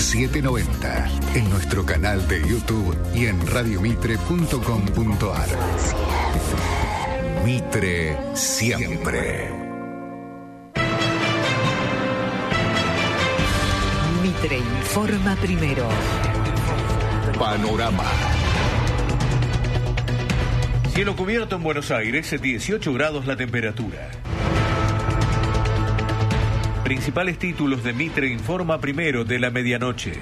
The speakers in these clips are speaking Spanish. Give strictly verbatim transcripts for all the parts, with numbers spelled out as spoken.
setecientos noventa, en nuestro canal de YouTube y en radiomitre punto com punto ar. Mitre siempre. Mitre informa primero. Panorama. Cielo cubierto en Buenos Aires, dieciocho grados la temperatura. Principales títulos de Mitre informa primero de la medianoche.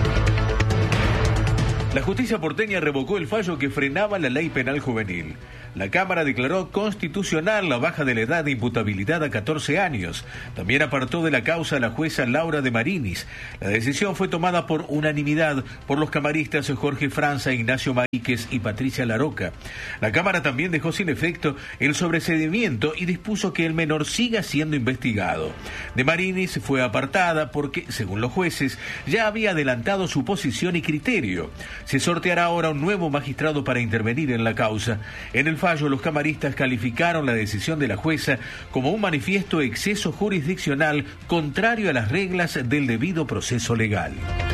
La justicia porteña revocó el fallo que frenaba la ley penal juvenil. La Cámara declaró constitucional la baja de la edad de imputabilidad a catorce años. También apartó de la causa a la jueza Laura de Marinis. La decisión fue tomada por unanimidad por los camaristas Jorge Franza, Ignacio Maíquez y Patricia Laroca. La Cámara también dejó sin efecto el sobreseimiento y dispuso que el menor siga siendo investigado. De Marinis fue apartada porque, según los jueces, ya había adelantado su posición y criterio. Se sorteará ahora un nuevo magistrado para intervenir en la causa. En el fallo, los camaristas calificaron la decisión de la jueza como un manifiesto exceso jurisdiccional contrario a las reglas del debido proceso legal.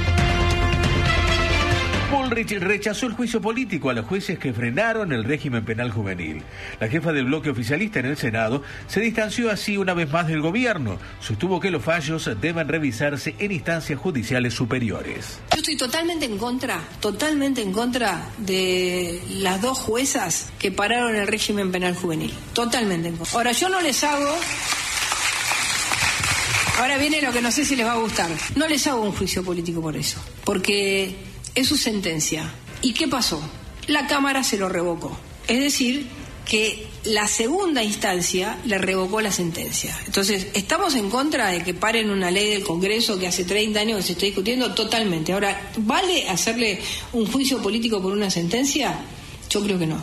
Bullrich rechazó el juicio político a los jueces que frenaron el régimen penal juvenil. La jefa del bloque oficialista en el Senado se distanció así una vez más del gobierno. Sostuvo que los fallos deben revisarse en instancias judiciales superiores. Yo estoy totalmente en contra, totalmente en contra de las dos juezas que pararon el régimen penal juvenil. Totalmente en contra. Ahora, yo no les hago... Ahora viene lo que no sé si les va a gustar. No les hago un juicio político por eso, porque... es su sentencia. ¿Y qué pasó? La Cámara se lo revocó. Es decir, que la segunda instancia le revocó la sentencia. Entonces, ¿estamos en contra de que paren una ley del Congreso que hace treinta años que se está discutiendo? Totalmente. Ahora, ¿vale hacerle un juicio político por una sentencia? Yo creo que no.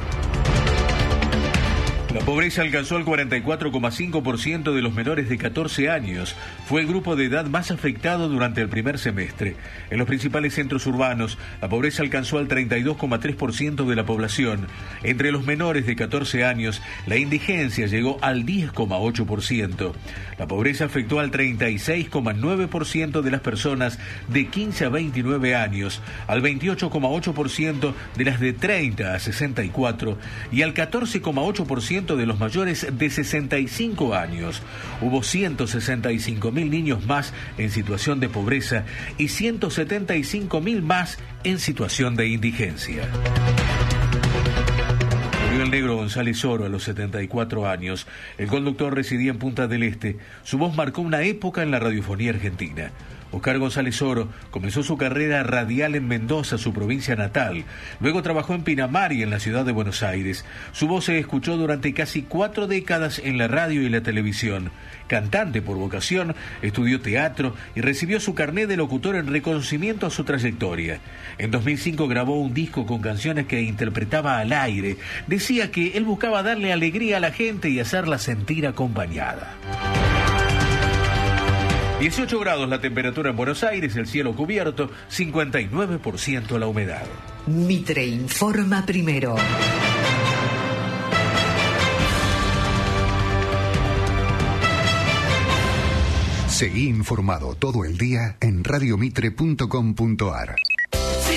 La pobreza alcanzó el cuarenta y cuatro coma cinco por ciento de los menores de catorce años. Fue el grupo de edad más afectado durante el primer semestre. En los principales centros urbanos, la pobreza alcanzó al treinta y dos coma tres por ciento de la población. Entre los menores de catorce años, la indigencia llegó al diez coma ocho por ciento. La pobreza afectó al treinta y seis coma nueve por ciento de las personas de quince a veintinueve años, al veintiocho coma ocho por ciento de las de treinta a sesenta y cuatro y al catorce coma ocho por ciento de los mayores de sesenta y cinco años. Hubo ciento sesenta y cinco mil niños más en situación de pobreza y ciento setenta y cinco mil más en situación de indigencia. Murió el negro González Oro a los setenta y cuatro años. El conductor residía en Punta del Este. Su voz marcó una época en la radiofonía argentina. Oscar González Oro comenzó su carrera radial en Mendoza, su provincia natal. Luego trabajó en Pinamar y en la ciudad de Buenos Aires. Su voz se escuchó durante casi cuatro décadas en la radio y la televisión. Cantante por vocación, estudió teatro y recibió su carné de locutor en reconocimiento a su trayectoria. En dos mil cinco grabó un disco con canciones que interpretaba al aire. Decía que él buscaba darle alegría a la gente y hacerla sentir acompañada. dieciocho grados la temperatura en Buenos Aires, el cielo cubierto, cincuenta y nueve por ciento la humedad. Mitre informa primero. Seguí informado todo el día en radiomitre punto com punto ar.